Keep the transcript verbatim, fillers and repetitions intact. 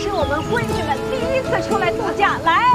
是我们闺女们第一次出来度假，来。